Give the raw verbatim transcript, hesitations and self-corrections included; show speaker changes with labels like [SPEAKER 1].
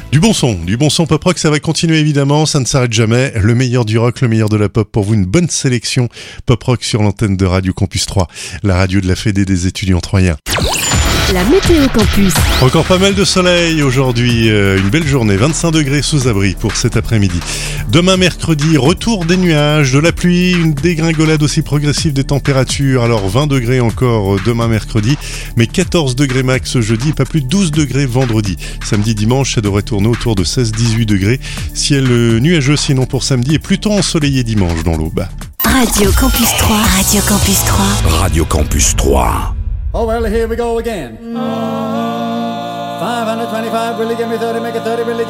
[SPEAKER 1] Du bon son, du bon son pop rock, ça va continuer évidemment, ça ne s'arrête jamais. Le meilleur du rock, le meilleur de la pop pour vous, une bonne sélection pop rock sur l'antenne de Radio Campus trois, la radio de la Fédé des étudiants troyens.
[SPEAKER 2] La météo campus.
[SPEAKER 1] Encore pas mal de soleil aujourd'hui, euh, une belle journée, vingt-cinq degrés sous abri pour cet après-midi. Demain mercredi, retour des nuages, de la pluie, une dégringolade aussi progressive des températures. Alors vingt degrés encore demain mercredi, mais quatorze degrés max jeudi, pas plus de douze degrés vendredi. Samedi, dimanche, ça devrait tourner autour de seize à dix-huit degrés. Ciel nuageux sinon pour samedi et plutôt ensoleillé dimanche dans l'aube.
[SPEAKER 2] Radio Campus trois. Radio Campus trois.
[SPEAKER 3] Radio Campus trois.
[SPEAKER 4] Oh, well, here we go again. five hundred twenty-five, really give me thirty, make it thirty, really